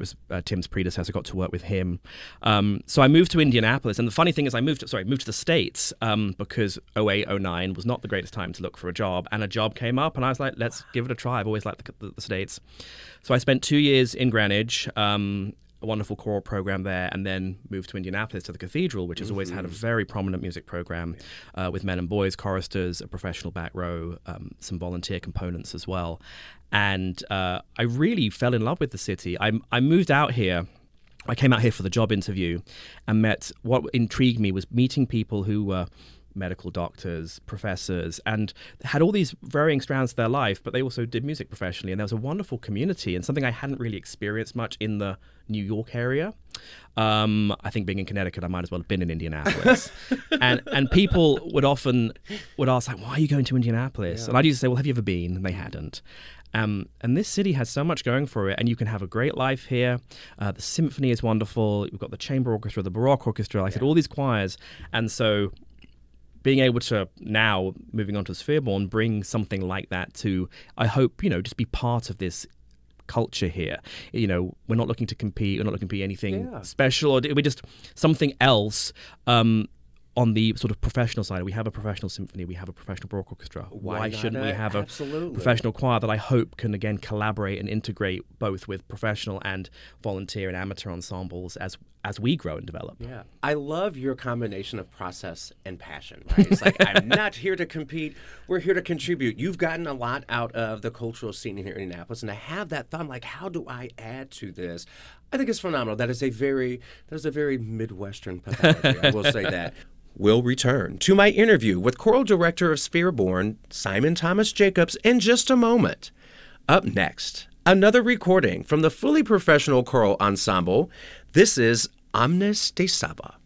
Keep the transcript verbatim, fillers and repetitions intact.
was uh, Tim's predecessor, got to work with him. Um, so I moved to Indianapolis, and the funny thing is I moved to, sorry, moved to the States um, because oh eight, oh nine was not the greatest time to look for a job, and a job came up, and I was like, let's give it a try. I've always liked the, the, the States. So I spent two years in Greenwich, um, a wonderful choral program there, and then moved to Indianapolis to the Cathedral, which has mm-hmm. always had a very prominent music program uh, with men and boys, choristers, a professional back row, um, some volunteer components as well. And uh, I really fell in love with the city. I, I moved out here. I came out here for the job interview and met, what intrigued me was meeting people who were medical doctors, professors, and had all these varying strands of their life, but they also did music professionally. And there was a wonderful community and something I hadn't really experienced much in the New York area. Um, I think being in Connecticut, I might as well have been in Indianapolis. and and people would often would ask, like, why are you going to Indianapolis? Yeah. And I'd used to say, well, have you ever been? And they hadn't. Um, and this city has so much going for it, and you can have a great life here. Uh, the symphony is wonderful. We've got the chamber orchestra, the Baroque orchestra, like I yeah. said, all these choirs. And so being able to now, moving on to Sphereborn, bring something like that to, I hope, you know, just be part of this culture here. You know, we're not looking to compete, we're not looking to be anything yeah. special, or we're just something else. Um, on the sort of professional side, we have a professional symphony, we have a professional Baroque orchestra. Why, Why shouldn't we have Absolutely. a professional choir that I hope can, again, collaborate and integrate both with professional and volunteer and amateur ensembles as as we grow and develop? Yeah. I love your combination of process and passion, right? It's like, I'm not here to compete, we're here to contribute. You've gotten a lot out of the cultural scene here in Indianapolis, and to have that thought, like, how do I add to this? I think it's phenomenal. That is a very, that is a very Midwestern pathology, I will say that. We'll return to my interview with choral director of Sphereborn, Simon Thomas Jacobs, in just a moment. Up next, another recording from the fully professional choral ensemble. This is Omnes de Saba.